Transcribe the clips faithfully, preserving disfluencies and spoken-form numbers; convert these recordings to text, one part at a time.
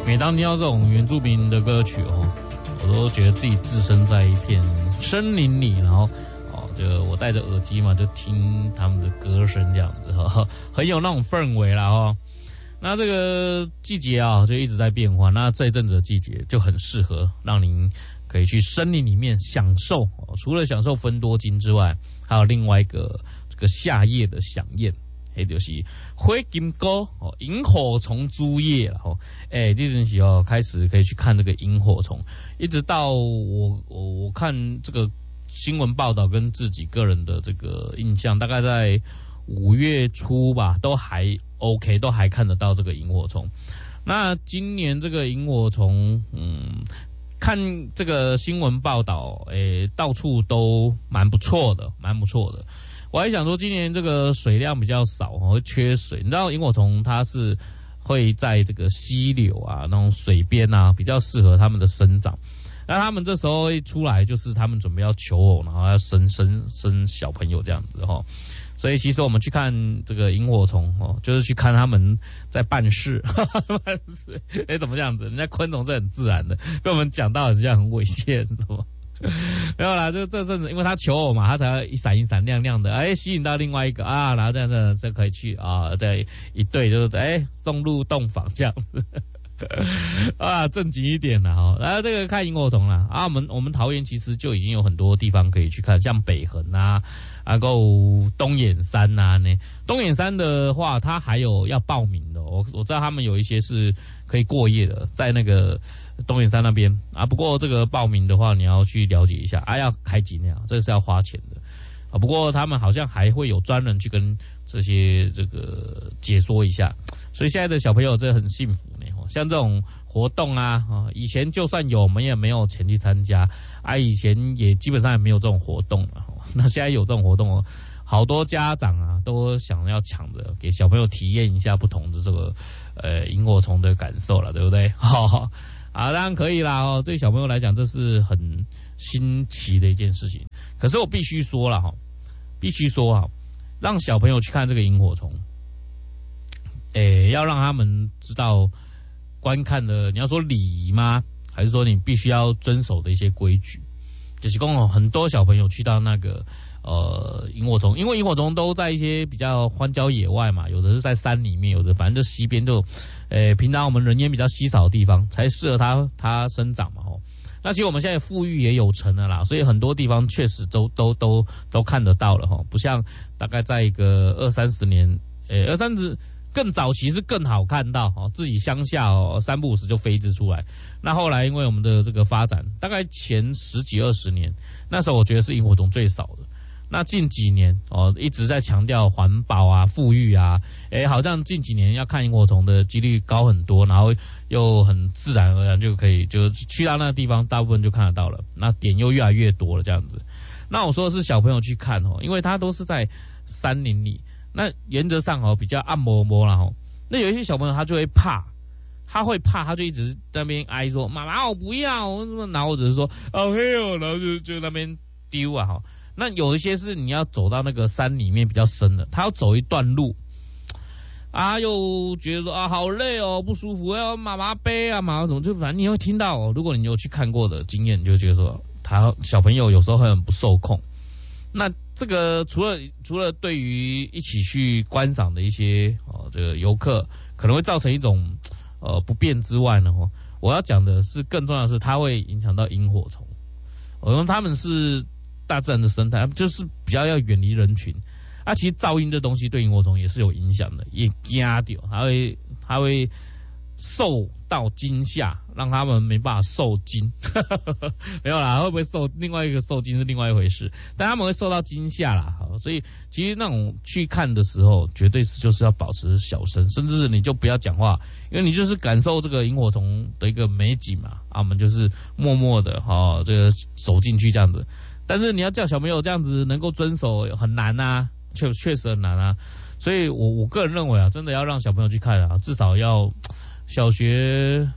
每当听到这种原住民的歌曲哦，我都觉得自己置身在一片森林里，然后哦，这个我戴着耳机嘛，就听他们的歌声这样子，呵很有那种氛围啦哦。那这个季节啊，就一直在变化。那这一阵子的季节就很适合让您可以去森林里面享受，哦、除了享受芬多精之外，还有另外一个这个夏夜的飨宴。也就是火金菇哦，萤火虫之夜了哦，哎，这阵时哦开始可以去看这个萤火虫，一直到我我我看这个新闻报道跟自己个人的这个印象，大概在五月初吧，都还 OK， 都还看得到这个萤火虫。那今年这个萤火虫，嗯，看这个新闻报道，哎，到处都蛮不错的，蛮不错的。我还想说，今年这个水量比较少，会缺水。你知道萤火虫它是会在这个溪流啊、那种水边啊，比较适合它们的生长。那他们这时候一出来，就是他们准备要求偶，然后要生生生小朋友这样子哈。所以其实我们去看这个萤火虫哦，就是去看他们在办事。办事，哎，怎么这样子？人家昆虫是很自然的，跟我们讲到好像很猥亵，你知道吗？没有啦，就这阵子，因为他求偶嘛，他才一闪一闪亮亮的，哎，吸引到另外一个啊，然后这样子就可以去啊，再一对就是哎送入洞房这样子。啊，正经一点啦哈。然后这个看萤火虫啦，啊，我们我们桃园其实就已经有很多地方可以去看，像北横啊，然后东眼山呐、啊，呢，东眼山的话，它还有要报名的，我我知道他们有一些是可以过夜的，在那个东眼山那边啊。不过这个报名的话，你要去了解一下啊，要开几年啊，这个是要花钱的啊。不过他们好像还会有专人去跟这些这个解说一下，所以现在的小朋友真的很幸福呢。像这种活动啊，啊，以前就算有，我们也没有钱去参加啊。以前也基本上也没有这种活动了。那现在有这种活动哦，好多家长啊都想要抢着给小朋友体验一下不同的这个呃萤火虫的感受了，对不对？好好啊，当然可以啦哦。对小朋友来讲，这是很新奇的一件事情。可是我必须说了哈，必须说哈，让小朋友去看这个萤火虫，诶，要让他们知道观看的，你要说礼仪吗？还是说你必须要遵守的一些规矩？就是讲很多小朋友去到那个呃萤火虫，因为萤火虫都在一些比较荒郊野外嘛，有的是在山里面，有的反正就溪边，就呃平常我们人烟比较稀少的地方才适合它它生长嘛吼。那其实我们现在富裕也有成了啦，所以很多地方确实都都都都看得到了吼，不像大概在一个二三十年，呃二三十。更早期是更好看到哦，自己乡下哦三不五时就飞之出来。那后来因为我们的这个发展，大概前十几二十年，那时候我觉得是萤火虫最少的。那近几年哦一直在强调环保啊、富裕啊，诶，好像近几年要看萤火虫的几率高很多，然后又很自然而然就可以就去到那个地方，大部分就看得到了。那点又越来越多了这样子。那我说的是小朋友去看哦，因为他都是在山林里。那原则上哦比较按摩摩啦吼，那有一些小朋友他就会怕，他会怕，他就一直在那边哀说妈妈我不要，然后或者是说好黑哦，然后就就那边丢啊哈。那有一些是你要走到那个山里面比较深的，他要走一段路啊，又觉得说啊好累哦，不舒服，要妈妈背啊，妈妈怎么就反正你会听到哦，如果你有去看过的经验，你就觉得说他小朋友有时候会很不受控。那这个除了除了对于一起去观赏的一些哦这个游客可能会造成一种呃不便之外呢，哦，我要讲的是更重要的是它会影响到萤火虫。我说他们是大自然的生态，就是比较要远离人群。啊，其实噪音这东西对萤火虫也是有影响的，也惊到，它会它会受到惊吓，让他们没办法受惊。没有啦，会不会受另外一个受惊是另外一回事，但他们会受到惊吓啦。所以其实那种去看的时候，绝对是就是要保持小声，甚至你就不要讲话，因为你就是感受这个萤火虫的一个美景嘛。啊，我们就是默默的哈，这个走进去这样子。但是你要叫小朋友这样子能够遵守很难啊，确确实很难啊。所以我我个人认为啊，真的要让小朋友去看啊，至少要小学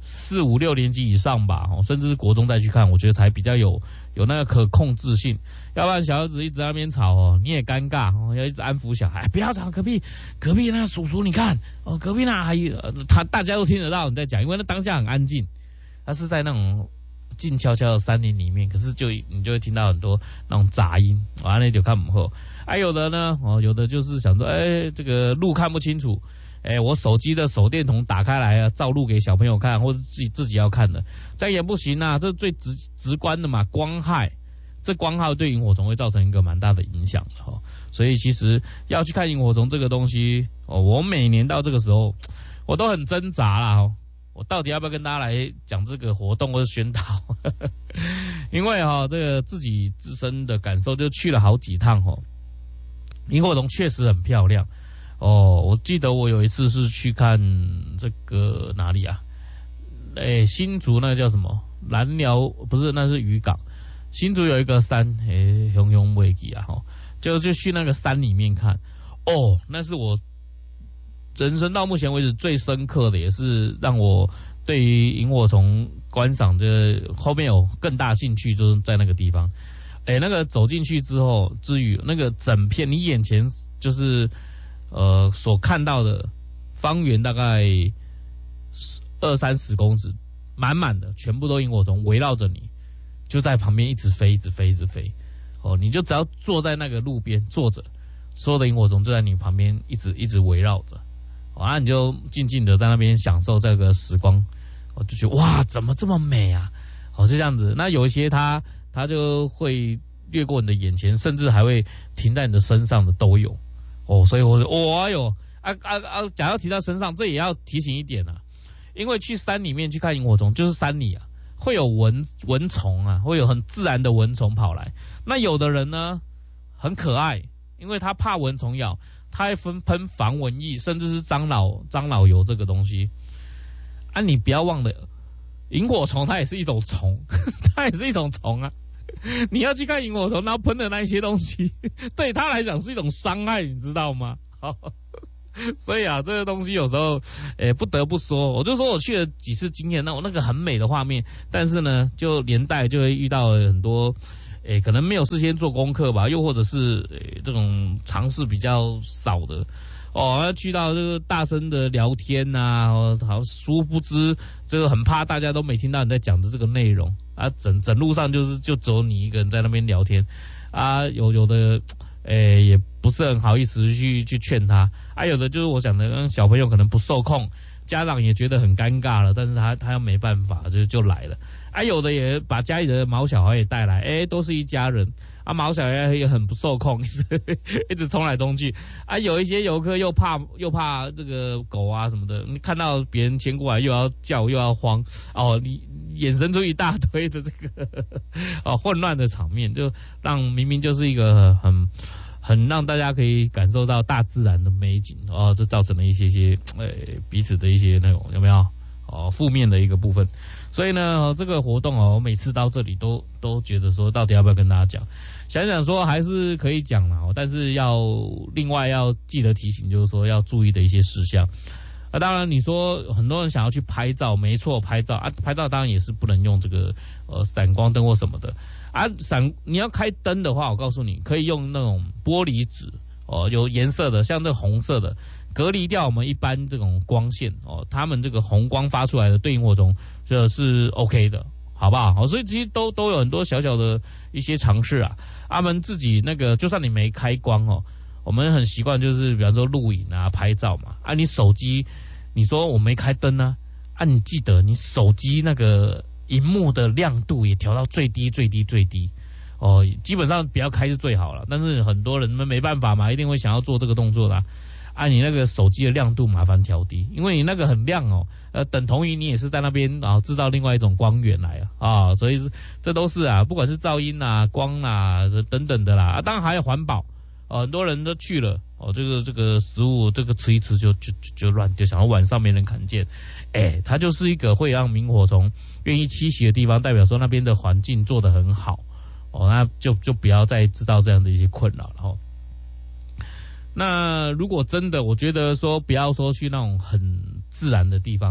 四五六年级以上吧，甚至是国中再去看，我觉得才比较有有那个可控制性。要不然小孩子一直在那边吵哦，你也尴尬哦，要一直安抚小孩，不要吵，隔壁隔壁那个叔叔你看哦，隔壁那阿姨，他大家都听得到你在讲，因为那当下很安静，他是在那种静悄悄的山林里面，可是就你就会听到很多那种杂音，完了就看不后。还、啊、有的呢，哦，有的就是想说，哎，这个路看不清楚，哎，我手机的手电筒打开来啊，照路给小朋友看，或者自己自己要看的，这样也不行啊，这是最直直观的嘛，光害，这光害对萤火虫会造成一个蛮大的影响的哈、哦。所以其实要去看萤火虫这个东西，哦，我每年到这个时候，我都很挣扎啦，哦。我到底要不要跟大家来讲这个活动或者宣导？因为哈、哦，这个自己自身的感受，就去了好几趟哦。萤火虫确实很漂亮哦，我记得我有一次是去看这个哪里啊？哎，新竹那个叫什么？蓝寮不是，那是渔港。新竹有一个山，哎，熊熊未记啊哈，就就去那个山里面看。哦，那是我人生到目前为止最深刻的，也是让我对于萤火虫观赏这后面有更大兴趣，就是在那个地方。哎，那个走进去之后，至于那个整片你眼前就是呃所看到的方圆大概二三十公尺，满满的全部都萤火虫围绕着你，就在旁边一直飞，一直飞，一直飞。哦，你就只要坐在那个路边坐着，所有的萤火虫就在你旁边一直一直围绕着。啊，你就静静的在那边享受这个时光，我就觉得哇，怎么这么美啊！哦，就这样子。那有一些它它就会掠过你的眼前，甚至还会停在你的身上的都有。哦，所以我说，哦哟，啊啊啊！假如提到身上，这也要提醒一点啊，因为去山里面去看萤火虫，就是山里啊会有蚊蚊虫啊，会有很自然的蚊虫跑来。那有的人呢很可爱，因为他怕蚊虫咬。它还分喷防蚊液，甚至是樟脑樟脑油这个东西啊！你不要忘了，萤火虫它也是一种虫，它也是一种虫啊！你要去看萤火虫，然后喷的那一些东西，对它来讲是一种伤害，你知道吗？所以啊，这个东西有时候，诶，不得不说，我就说我去了几次经验，那我那个很美的画面，但是呢，就连带就会遇到很多。诶，可能没有事先做功课吧，又或者是诶这种尝试比较少的哦，要去到这个大声的聊天呐、啊，哦，好，殊不知这个很怕大家都没听到你在讲的这个内容啊，整整路上就是就只有你一个人在那边聊天啊，有有的诶也不是很好意思去去劝他啊，有的就是我讲的小朋友可能不受控，家长也觉得很尴尬了，但是他他又没办法，就就来了。啊，有的也把家里的毛小孩也带来，哎，都是一家人啊。毛小孩也很不受控，一直一直冲来冲去啊。有一些游客又怕又怕这个狗啊什么的，你看到别人牵过来又要叫又要慌哦，你衍生出一大堆的这个哦混乱的场面，就让明明就是一个很很让大家可以感受到大自然的美景哦，这造成了一些些呃彼此的一些那种有没有哦负面的一个部分。所以呢，这个活动哦，我每次到这里都都觉得说，到底要不要跟大家讲？想想说还是可以讲啦，但是要另外要记得提醒，就是说要注意的一些事项。啊，当然你说很多人想要去拍照，没错，拍照啊，拍照当然也是不能用这个呃闪光灯或什么的啊。闪你要开灯的话，我告诉你，可以用那种玻璃纸哦，有颜色的，像这个红色的。隔离掉我们一般这种光线哦，他们这个红光发出来的对萤火虫这是 OK 的，好不好？好，所以其实都都有很多小小的一些尝试啊。他们自己那个，就算你没开光哦，我们很习惯就是比方说录影啊、拍照嘛。啊，你手机，你说我没开灯啊，啊，你记得你手机那个萤幕的亮度也调到最低、最低、最低。哦，基本上不要开是最好了，但是很多人们没办法嘛，一定会想要做这个动作的啊。啊，你那个手机的亮度麻烦调低，因为你那个很亮哦，呃，等同于你也是在那边啊制造另外一种光源来啊，啊，所以这都是啊，不管是噪音啊、光啊等等的啦，啊，当然还有环保，哦、呃，很多人都去了，哦，这个这个食物这个吃一吃就就就就乱，就想要晚上没人看见，哎，它就是一个会让萤火虫愿意栖息的地方，代表说那边的环境做得很好，哦，那就就不要再制造这样的一些困扰了哈。那如果真的，我觉得说不要说去那种很自然的地方，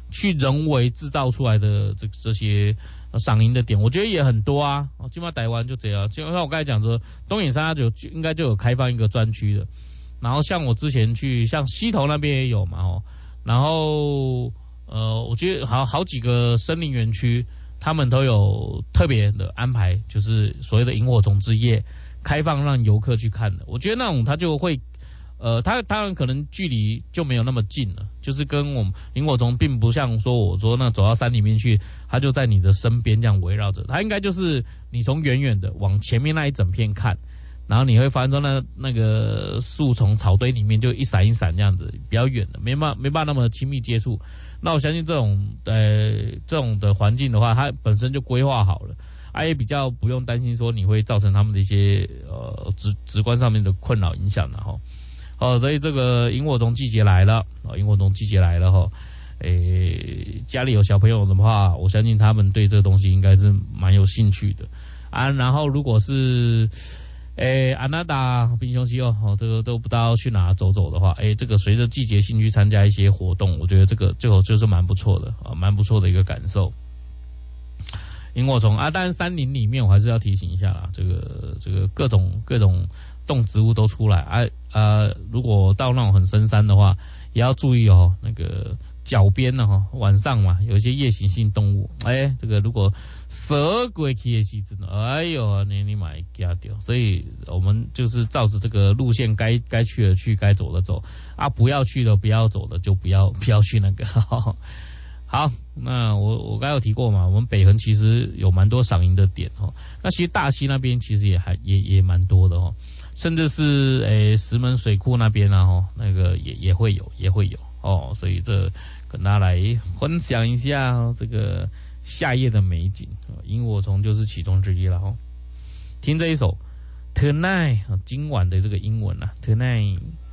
去人为制造出来的这这些赏萤的点，我觉得也很多啊。哦，基本上台湾就这样，就像我刚才讲说，东眼山它就应该就有开放一个专区的。然后像我之前去，像溪头那边也有嘛，哦，然后呃，我觉得好好几个森林园区，他们都有特别的安排，就是所谓的萤火虫之夜，开放让游客去看的。我觉得那种它就会。呃，它当然可能距离就没有那么近了，就是跟我们萤火虫并不像说我说那走到山里面去，它就在你的身边这样围绕着，它应该就是你从远远的往前面那一整片看，然后你会发现说那那个树丛草堆里面就一闪一闪这样子，比较远的，没办没办法那么亲密接触。那我相信这种呃这种的环境的话，它本身就规划好了，啊也比较不用担心说你会造成他们的一些呃直直观上面的困扰影响的哈。哦，所以这个萤火虫季节来了，哦，萤火虫季节来了哈，诶，家里有小朋友的话，我相信他们对这个东西应该是蛮有兴趣的啊。然后如果是诶安娜达、冰熊西哦，哦，这个都不知道去哪走走的话，诶，这个随着季节性去参加一些活动，我觉得这个这个就是蛮不错的啊，蛮不错的一个感受。萤火虫啊，当然山林里面我还是要提醒一下啦，这个这个各种各种动植物都出来啊啊！如果到那种很深山的话，也要注意哦，那个脚边呢哈，晚上嘛有一些夜行性动物，哎，这个如果蛇鬼去的时阵，哎呦，你你买吓掉，所以我们就是照着这个路线该该去的去，该走的走啊，不要去的不要走的就不要不要去那个。好，那我我刚才有提过嘛，我们北横其实有蛮多赏萤的点哦。那其实大溪那边其实也还也也蛮多的哦，甚至是诶石门水库那边啊哈，那个也也会有也会有哦，所以这跟大家来分享一下，哦，这个夏夜的美景，萤火虫就是其中之一了哦。听这一首 Tonight， 今晚的这个英文啊 Tonight。